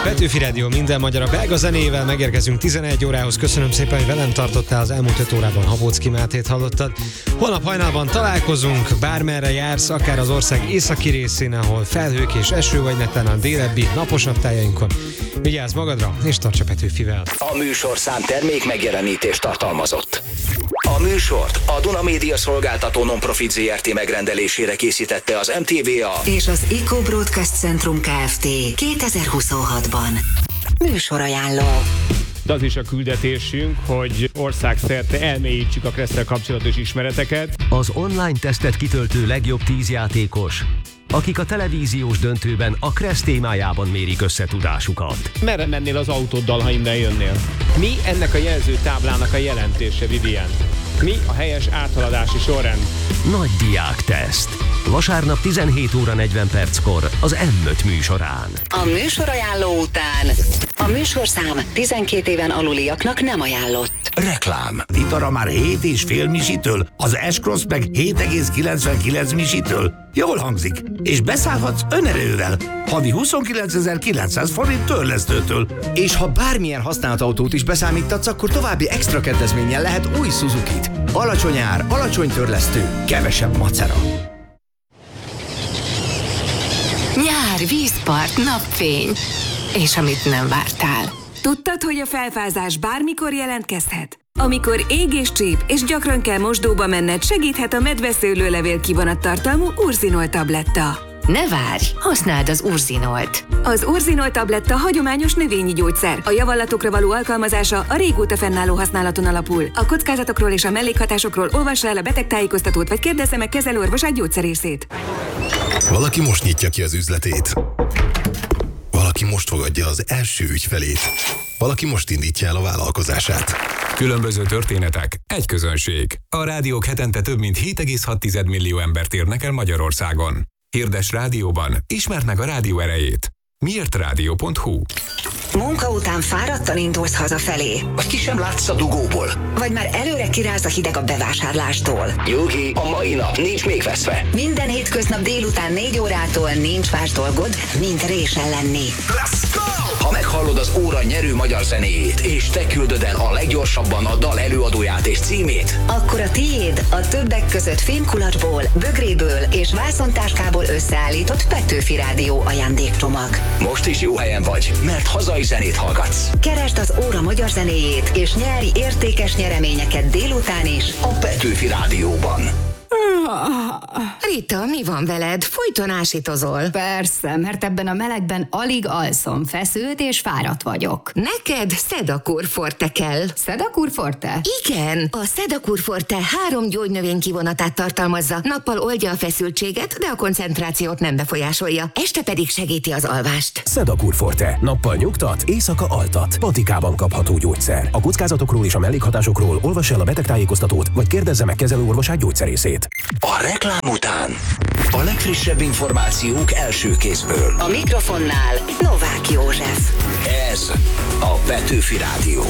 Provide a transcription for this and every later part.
Petőfi Rádió, minden magyar a belga zenével, megérkezünk 11 órához. Köszönöm szépen, hogy velem tartottál, az elmúlt 5 órában Habóczki Mátét hallottad. Holnap hajnalban találkozunk, bármerre jársz, akár az ország északi részén, ahol felhők és eső, vagy netán délebbi, naposabb tájainkon. Vigyázz magadra, és tarts a Petőfivel. A műsorszám termék megjelenítést tartalmazott. A műsort a Duna Média szolgáltató non-profit ZRT megrendelésére készítette az MTVA és az Eco Broadcast Centrum Kft. 2026-ban. Műsorajánló. De az is a küldetésünk, hogy országszerte elmélyítsük a Kressz-tel kapcsolatos ismereteket. Az online tesztet kitöltő legjobb 10 játékos, akik a televíziós döntőben a Kressz témájában mérik összetudásukat. Merre mennél az autóddal, ha innen jönnél? Mi ennek a jelzőtáblának a jelentése, Vivian? Mi a helyes áthaladási sorrend? Nagy diákteszt. Vasárnap 17 óra 40 perckor az M5 műsorán. A műsorajánló után a műsorszám 12 éven aluliaknak nem ajánlott. Reklám. Itara már 7,5 misitől, az S-Cross meg 7,99 misitől. Jól hangzik. És beszállhatsz önerővel. Havi 29.900 forint törlesztőtől. És ha bármilyen használt autót is beszámítatsz, akkor további extra kedvezménnyel lehet új Suzukit. Alacsony ár, alacsony törlesztő, kevesebb macera. Nyár, vízpart, napfény. És amit nem vártál. Tudtad, hogy a felfázás bármikor jelentkezhet? Amikor ég és csíp, és gyakran kell mosdóba menned, segíthet a medveszőlőlevél kivonattartalmú Urzinol tabletta. Ne várj, használd az Urzinolt. Az Urzinol tabletta hagyományos növényi gyógyszer. A javallatokra való alkalmazása a régóta fennálló használaton alapul. A kockázatokról és a mellékhatásokról olvassa el a betegtájékoztatót, vagy kérdezze meg kezelőorvosát, gyógyszerészét. Valaki most nyitja ki az üzletét. Valaki most fogadja az első ügyfelét. Valaki most indítja el a vállalkozását. Különböző történetek, egy közönség. A rádiók hetente több mint 7,6 millió embert érnek el Magyarországon. Hirdess rádióban, ismerd meg a rádió erejét. Miértrádió.hu. Munka után fáradtan indulsz hazafelé. Vagy ki sem látsz a dugóból. Vagy már előre kiráz a hideg a bevásárlástól. Nyugi, a mai nap nincs még veszve. Minden hétköznap délután 4 órától nincs más dolgod, mint résen lenni. Let's go! Ha meghallod az óra nyerő magyar zenéjét, és te küldöd el a leggyorsabban a dal előadóját és címét, akkor a tiéd a többek között fémkulacsból, bögréből és vászontáskából összeállított Petőfi Rádió ajándékcsomag. Most is jó helyen vagy, mert hazai zenét hallgatsz. Keresd az óra magyar zenéjét, és nyerj értékes nyereményeket délután is a Petőfi Rádióban. Rita, mi van veled? Folyton ásítozol. Persze, mert ebben a melegben alig alszom, feszült és fáradt vagyok. Neked Sedakur Forte kell. Sedakur Forte? Igen, a Sedakur Forte 3 gyógynövény kivonatát tartalmazza. Nappal oldja a feszültséget, de a koncentrációt nem befolyásolja. Este pedig segíti az alvást. Sedakur Forte. Nappal nyugtat, éjszaka altat. Patikában kapható gyógyszer. A kockázatokról és a mellékhatásokról olvass el a betegtájékoztatót, vagy kérdezze meg kezelőorvosát, gyógyszerészét. A reklám után a legfrissebb információk első kézből. A mikrofonnál Novák József. Ez a Petőfi Rádió.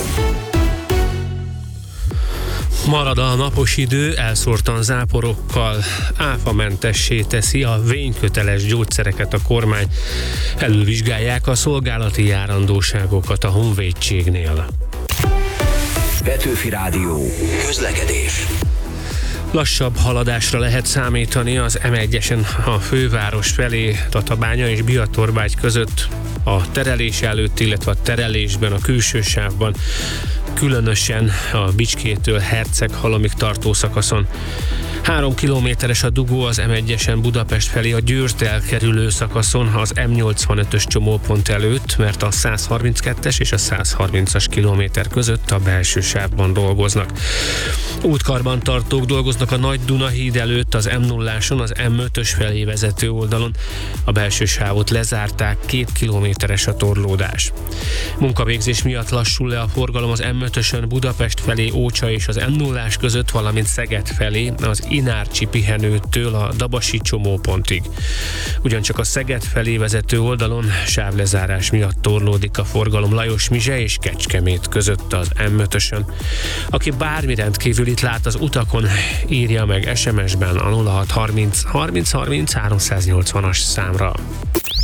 Marad a napos idő, elszórtan záporokkal, áfamentessé teszi a vényköteles gyógyszereket a kormány. Elővizsgálják a szolgálati járandóságokat a honvédségnél. Petőfi Rádió. Közlekedés. Lassabb haladásra lehet számítani az M1-esen a főváros felé, Tatabánya és Biatorbágy között, a terelés előtt, illetve a terelésben, a külső sávban, különösen a Bicskétől Herceghalomig tartó szakaszon. 3 kilométeres a dugó az M1-esen Budapest felé a Győrt elkerülő szakaszon az M85-ös csomópont előtt, mert a 132-es és a 130-as kilométer között a belső sávban dolgoznak. Útkarbantartók dolgoznak a Nagy Duna híd előtt az M0-áson, az M5-ös felé vezető oldalon. A belső sávot lezárták, 2 kilométeres a torlódás. Munkavégzés miatt lassul le a forgalom az M5-ösön Budapest felé Ócsa és az M0-ás között, valamint Szeged felé az Inárcsi pihenőtől a Dabasi csomópontig. Ugyancsak a Szeged felé vezető oldalon sávlezárás miatt torlódik a forgalom Lajos-Mizse és Kecskemét között az M5-ösön. Aki bármi rendkívülit lát az utakon, írja meg SMS-ben a 0630 30 30 380-as számra.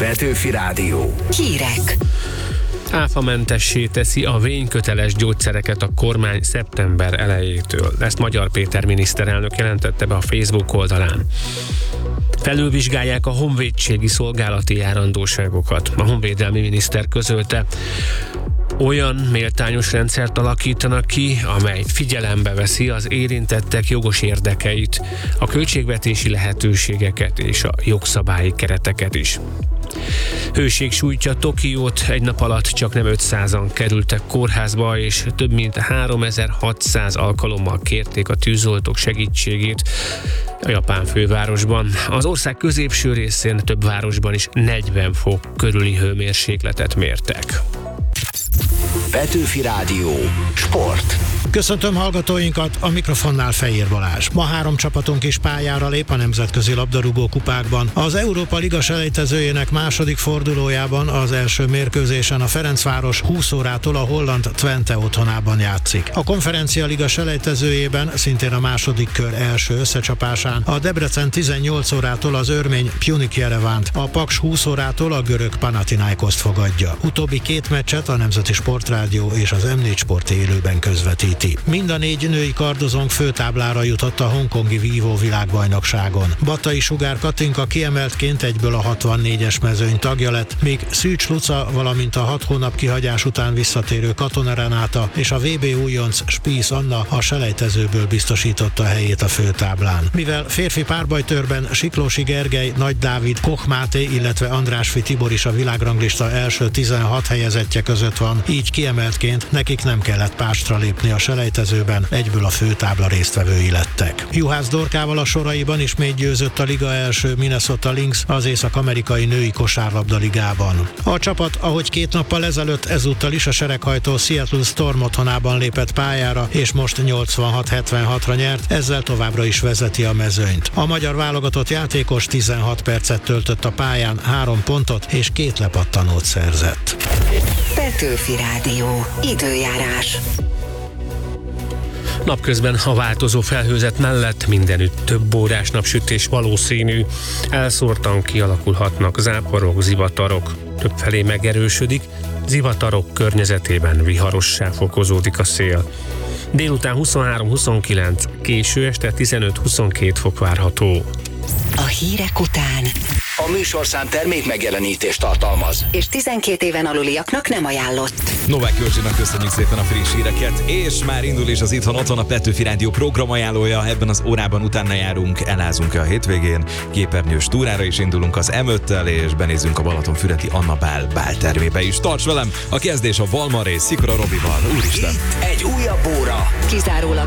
Petőfi Rádió. Hírek. Áfamentessé teszi a vényköteles gyógyszereket a kormány szeptember elejétől. Ezt Magyar Péter miniszterelnök jelentette be a Facebook oldalán. Felülvizsgálják a honvédségi szolgálati járandóságokat. A honvédelmi miniszter közölte, olyan méltányos rendszert alakítanak ki, amely figyelembe veszi az érintettek jogos érdekeit, a költségvetési lehetőségeket és a jogszabályi kereteket is. Hőség sújtja Tokiót, egy nap alatt csaknem 500-an kerültek kórházba, és több mint 3600 alkalommal kérték a tűzoltók segítségét a japán fővárosban. Az ország középső részén több városban is 40 fok körüli hőmérsékletet mértek. Petőfi Rádió. Sport. Köszöntöm hallgatóinkat, a mikrofonnál Fejér Balázs. Ma 3 csapatunk is pályára lép a nemzetközi labdarúgó kupákban. Az Európa Liga selejtezőjének második fordulójában az első mérkőzésen a Ferencváros 20 órától a holland Twente otthonában játszik. A Konferencia Liga selejtezőjében szintén a második kör első összecsapásán a Debrecen 18 órától az örmény Pjunik Jerevánt, a Paks 20 órától a görög Panathinaikoszt fogadja. Utóbbi 2 meccset a Nemzeti Sportrádió és az M4 Sport élőben közvetíti. Mind a 4 női kardozónk főtáblára jutott a hongkongi vívó világbajnokságon. Batai Sugár Katinka kiemeltként egyből a 64-es mezőny tagja lett, míg Szűcs Luca, valamint a 6 hónap kihagyás után visszatérő Katona Renáta és a VB újonc Spies Anna a selejtezőből biztosította helyét a főtáblán. Mivel férfi párbajtőrben Siklósi Gergely, Nagy Dávid, Koch Máté, illetve Andrásfi Tibor is a világranglista első 16 helyezettje között van, így kiemeltként nekik nem kellett pástra lépni a selejtezőben, egyből a főtábla résztvevői lettek. Juhász Dorkával a soraiban ismét győzött a liga első Minnesota Lynx az észak-amerikai női kosárlabda ligában. A csapat, ahogy 2 nappal ezelőtt, ezúttal is a sereghajtó Seattle Storm otthonában lépett pályára, és most 86-76-ra nyert, ezzel továbbra is vezeti a mezőnyt. A magyar válogatott játékos 16 percet töltött a pályán, 3 pontot és 2 lepattanót szerzett. Petőfi Rádió. Időjárás. Napközben a változó felhőzet mellett mindenütt több órás napsütés valószínű. Elszórtan kialakulhatnak záporok, zivatarok. Többfelé megerősödik, zivatarok környezetében viharossá fokozódik a szél. Délután 23-29, késő este 15-22 fok várható. A hírek után A műsorszám termék megjelenítést tartalmaz. és 12 éven aluliaknak nem ajánlott. Novák Györgyinak köszönjük szépen a friss híreket, és már indul is az Itthon Otthon, a Petőfi Rádió programajánlója. Ebben az órában utána járunk, elázunk a hétvégén, képernyős túrára is indulunk az M5-tel, és benézünk a Balatonfüredi Anna báltermébe is. Tarts velem, a kezdés a Valmaré Szikora Robival. Úristen! Itt egy újabb óra. Kizárólag